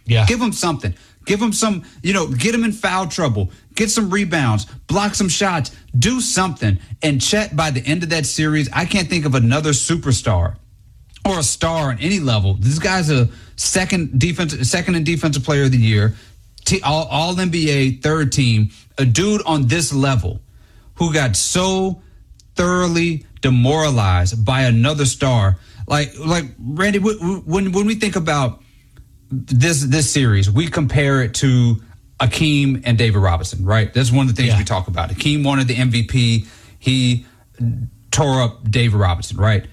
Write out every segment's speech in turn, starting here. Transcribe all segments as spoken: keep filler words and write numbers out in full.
Yeah. Give him something. Give him some, you know, get him in foul trouble. Get some rebounds. Block some shots. Do something. And Chet, by the end of that series, I can't think of another superstar or a star on any level. This guy's a second defense, second and defensive player of the year, t- all, all N B A, third team, a dude on this level who got so thoroughly demoralized by another star. Like, like Randy, when when we think about this this series, we compare it to Akeem and David Robinson, right? That's one of the things yeah. we talk about. Akeem wanted the M V P. He tore up David Robinson, right?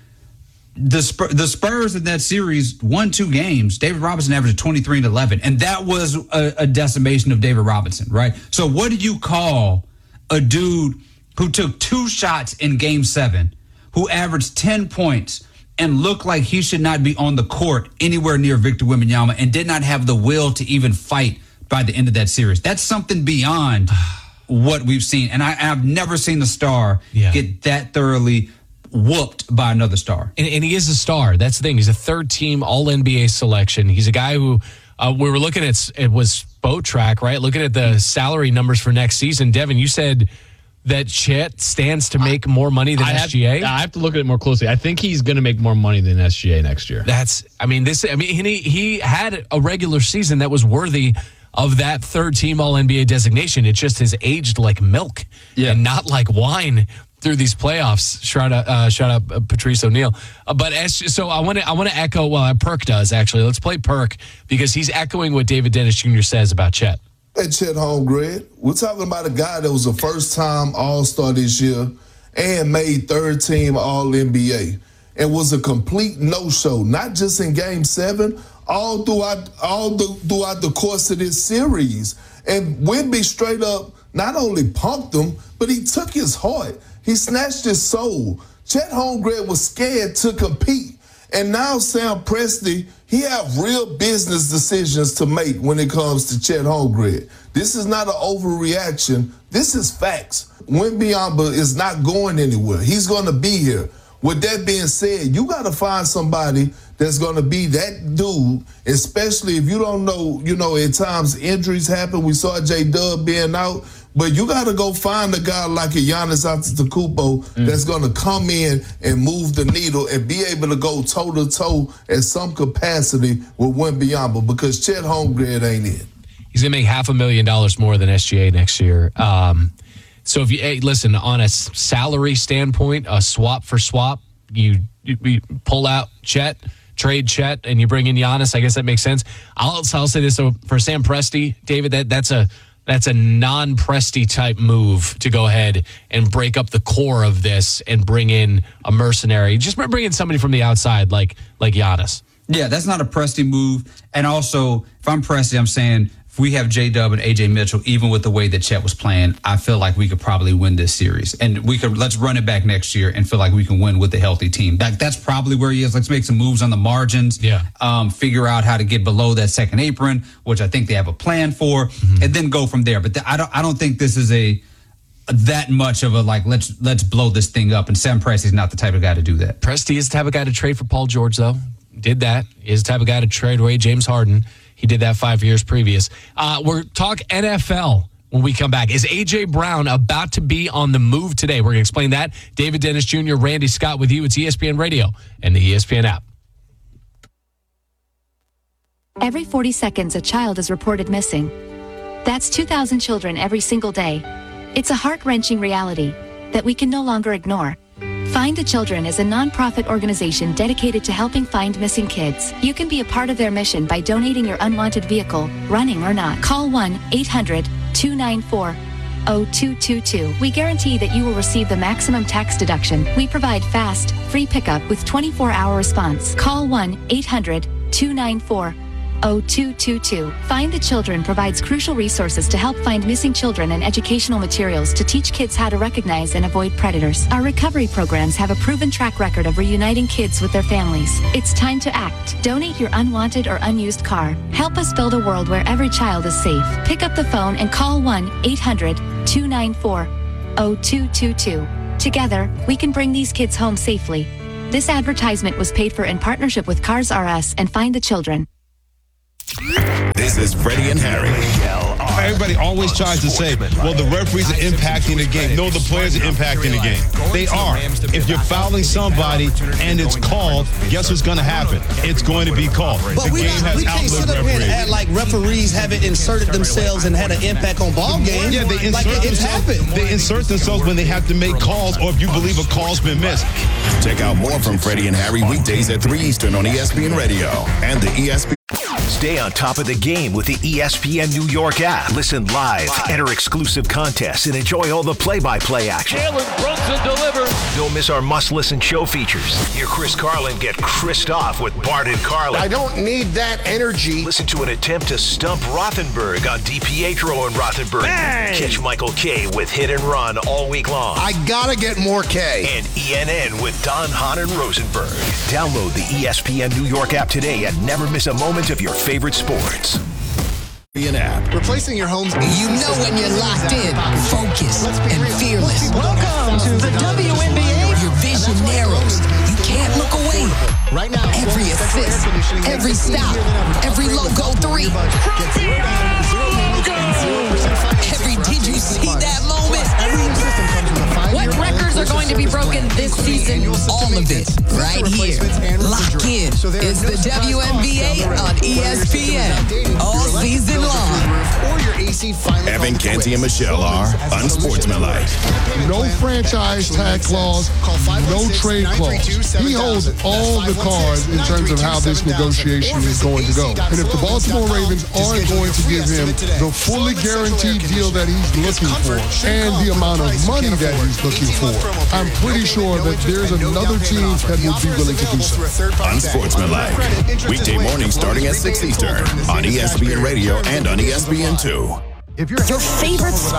The Spurs, the Spurs in that series won two games. David Robinson averaged twenty-three and eleven, and that was a, a decimation of David Robinson, right? So what do you call a dude who took two shots in game seven, who averaged ten points and looked like he should not be on the court anywhere near Victor Wembanyama and did not have the will to even fight by the end of that series? That's something beyond what we've seen. And I, I've never seen a star yeah. get that thoroughly whooped by another star. And, and he is a star. That's the thing. He's a third-team All N B A selection. He's a guy who uh, we were looking at. It was Spotrac, right? Looking at the salary numbers for next season. Devin, you said that Chet stands to make more money than I S G A? Have, I have to look at it more closely. I think he's going to make more money than S G A next year. That's, I mean, this, I mean, he, he had a regular season that was worthy of that third team All N B A designation. It just has aged like milk yeah. and not like wine through these playoffs. Shout out, uh, shout out uh, Patrice O'Neal. Uh, but as, so I want to, I want to echo, well, Perk does actually. Let's play Perk because he's echoing what David Dennis Junior says about Chet. Hey, Chet Holmgren, we're talking about a guy that was a first-time All-Star this year and made third-team All N B A and was a complete no-show, not just in Game seven, all throughout all the, throughout the course of this series. And Wemby straight up not only punked him, but he took his heart. He snatched his soul. Chet Holmgren was scared to compete. And now Sam Presti, he have real business decisions to make when it comes to Chet Holmgren. This is not an overreaction. This is facts. Wembanyama is not going anywhere. He's going to be here. With that being said, you got to find somebody that's going to be that dude, especially if you don't know, you know, at times injuries happen. We saw J-Dub being out. But you got to go find a guy like a Giannis Antetokounmpo mm. that's going to come in and move the needle and be able to go toe-to-toe at some capacity with Wembanyama because Chet Holmgren ain't it. He's going to make half a million dollars more than S G A next year. Um, so if you, hey, listen, on a salary standpoint, a swap for swap, you, you, you pull out Chet, trade Chet, and you bring in Giannis. I guess that makes sense. I'll, I'll say this, so for Sam Presti, David, that that's a – That's a non-Presti type move to go ahead and break up the core of this and bring in a mercenary. Just bring in somebody from the outside like like Giannis. Yeah, that's not a Presti move. And also, if I'm Presti, I'm saying if we have J-Dub and A J Mitchell, even with the way that Chet was playing, I feel like we could probably win this series. And we could let's run it back next year and feel like we can win with a healthy team. That, that's probably where he is. Let's make some moves on the margins. Yeah. Um, figure out how to get below that second apron, which I think they have a plan for, mm-hmm. and then go from there. But th- I don't I don't think this is a that much of a like let's let's blow this thing up. And Sam Presti's not the type of guy to do that. Presti is the type of guy to trade for Paul George, though. Did that. He is the type of guy to trade away James Harden. He did that five years previous. Uh, we're talk N F L when we come back. Is A J Brown about to be on the move today? We're going to explain that. David Dennis Junior, Randy Scott with you. It's E S P N Radio and the E S P N app. Every forty seconds, a child is reported missing. That's two thousand children every single day. It's a heart-wrenching reality that we can no longer ignore. Find the Children is a nonprofit organization dedicated to helping find missing kids. You can be a part of their mission by donating your unwanted vehicle, running or not. Call one eight hundred two nine four oh two two two. We guarantee that you will receive the maximum tax deduction. We provide fast, free pickup with twenty-four hour response. Call one eight hundred two nine four oh two two two. Find the Children provides crucial resources to help find missing children and educational materials to teach kids how to recognize and avoid predators. Our recovery programs have a proven track record of reuniting kids with their families. It's time to act. Donate your unwanted or unused car. Help us build a world where every child is safe. Pick up the phone and call one eight hundred two nine four oh two two two. Together, we can bring these kids home safely. This advertisement was paid for in partnership with Cars R Us and Find the Children. This is Freddie and Harry. Everybody always tries to say, well, the referees are impacting the game. No, the players are impacting the game. They are. If you're fouling somebody and it's called, guess what's going to happen? It's going to be called. But the we, game not, has we can't sit up here and act like referees haven't inserted themselves and had an impact on ball games. Yeah, they insert like it's happened. They insert themselves when they have to make calls or if you believe a call's been missed. Check out more from Freddie and Harry weekdays at three Eastern on E S P N Radio and the E S P N. Stay on top of the game with the E S P N New York app. Listen live, enter exclusive contests, and enjoy all the play-by-play action. Jalen Brunson delivers. Don't miss our must-listen show features. Hear Chris Carlin get Chrised off with Bart and Carlin. I don't need that energy. Listen to an attempt to stump Rothenberg on DiPietro and Rothenberg. Hey! Catch Michael K with Hit and Run all week long. I gotta get more K. And E N N with Don, Hahn, and Rosenberg. Download the E S P N New York app today and never miss a moment of your favorite sports. An app. Replacing your home's... You know when you're locked in, focused, and fearless. Welcome to the W N B A. Your vision narrows. You can't look away. Right now, every assist, every stop, every logo three. Every did you see that moment? What records are going to be broken this season? All of it, right here. Lock in. It's the W N B A on E S P N. All season long. Evan, Canty, and Michelle are unsportsmanlike. No franchise tag clause, no trade clause. He holds all the cards in terms of how this negotiation is going to go. And if the Baltimore Ravens aren't going to give him the fully guaranteed deal that he's looking for and the amount of money that he's looking for, I'm pretty sure that there's another team that would be willing to do so. Unsportsmanlike. Weekday mornings starting at six Eastern on E S P N Radio and on E S P N two. Your favorite